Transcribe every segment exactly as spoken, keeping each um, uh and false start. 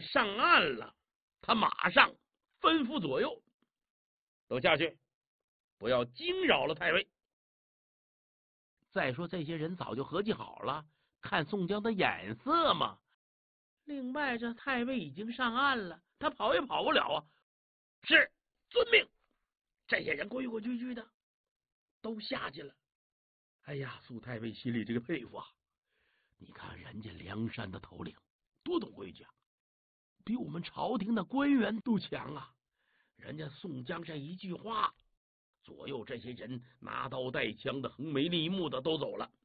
上岸了，他马上吩咐左右都下去，不要惊扰了太尉。再说这些人早就合计好了，看宋江的眼色嘛。另外这太尉已经上岸了，他跑也跑不了啊。是，遵命。这些人规规矩矩的都下去了。哎呀，苏太尉心里这个佩服啊！你看人家梁山的头领多懂规矩啊，比我们朝廷的官员都强啊。人家宋江这一句话，左右这些人拿刀带枪的、横眉立目的都走了。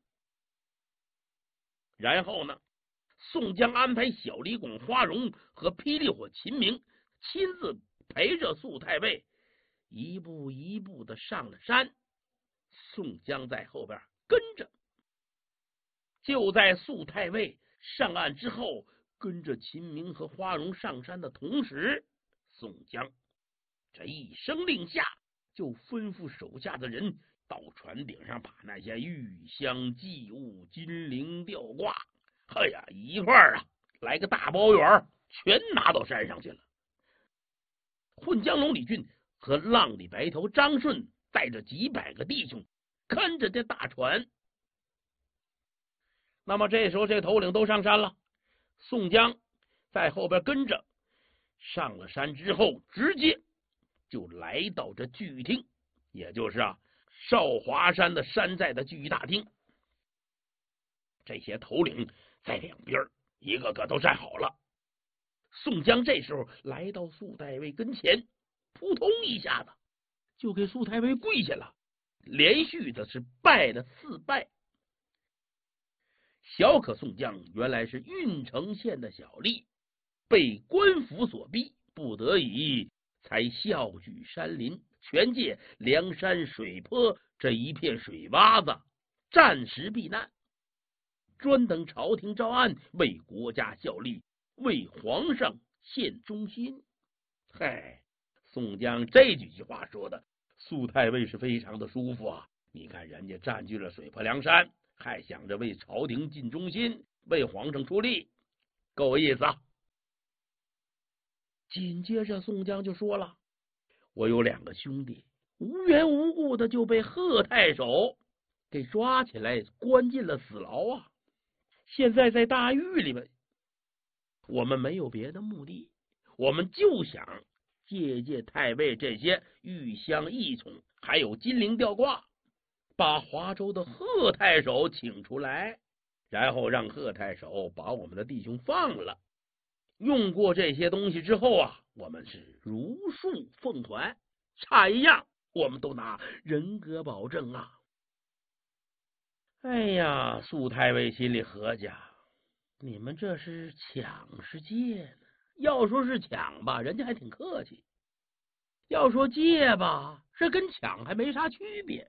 然后呢，宋江安排小李广、花荣和霹雳火秦明亲自陪着苏太尉一步一步的上了山，宋江在后边跟着。就在苏太尉上岸之后，跟着秦明和花荣上山的同时，宋江这一声令下，就吩咐手下的人到船顶上把那些玉香祭物、金铃吊挂，哎呀，一块儿啊，来个大包圆，全拿到山上去了。混江龙李俊和浪里白头张顺带着几百个弟兄看着这大船。那么这时候这头领都上山了，宋江在后边跟着。上了山之后，直接就来到这聚义厅，也就是啊少华山的山寨的聚义大厅。这些头领在两边一个个都站好了。宋江这时候来到苏太尉跟前，扑通一下子就给苏太尉跪下了，连续的是拜了四拜。小可宋江原来是郓城县的小吏，被官府所逼，不得已才笑举山林，全借梁山水泊这一片水洼子暂时避难，专等朝廷招安，为国家效力，为皇上献忠心。嗨，宋江这几句话说的，苏太尉是非常的舒服啊！你看人家占据了水泊梁山，还想着为朝廷尽忠心，为皇上出力，够意思啊！紧接着宋江就说了，我有两个兄弟无缘无故的就被贺太守给抓起来关进了死牢啊，现在在大狱里面。我们没有别的目的，我们就想借借太尉这些玉香异宠还有金铃吊挂，把华州的贺太守请出来，然后让贺太守把我们的弟兄放了。用过这些东西之后啊，我们是如数奉还，差一样我们都拿人格保证啊！哎呀，苏太尉心里合计，你们这是抢是借呢？要说是抢吧，人家还挺客气；要说借吧，这跟抢还没啥区别。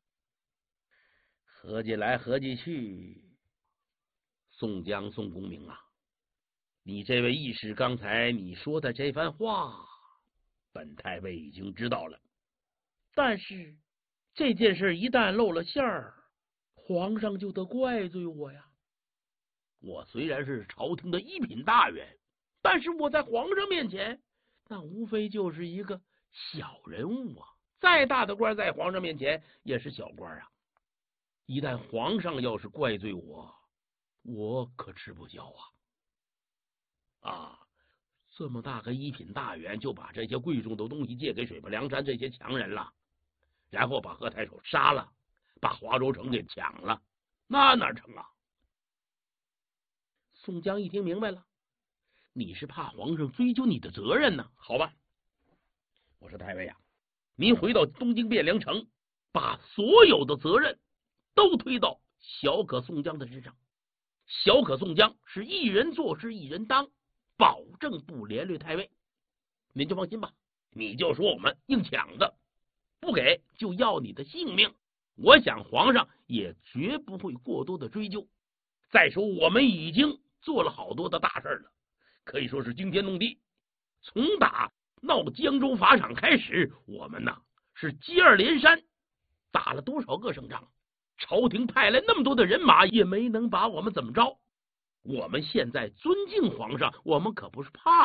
合计来合计去，宋江、宋公明啊，你这位义士刚才你说的这番话，本太尉已经知道了。但是这件事一旦露了馅儿，皇上就得怪罪我呀。我虽然是朝廷的一品大员，但是我在皇上面前，那无非就是一个小人物啊。再大的官在皇上面前也是小官啊。一旦皇上要是怪罪我，我可吃不消啊！啊，这么大个一品大员，就把这些贵重的东西借给水泊梁山这些强人了，然后把贺太守杀了，把华州城给抢了，那哪成啊？宋江一听明白了，你是怕皇上追究你的责任呢？好吧，我说太尉啊，您回到东京汴梁城，把所有的责任都推到小可宋江的身上。小可宋江是一人做事一人当，保证不连累太尉。您就放心吧，你就说我们硬抢的，不给就要你的性命。我想皇上也绝不会过多的追究。再说我们已经做了好多的大事了，可以说是惊天动地。从打闹江州法场开始，我们呐是接二连三打了多少个胜仗，朝廷派来那么多的人马也没能把我们怎么着。我们现在尊敬皇上，我们可不是怕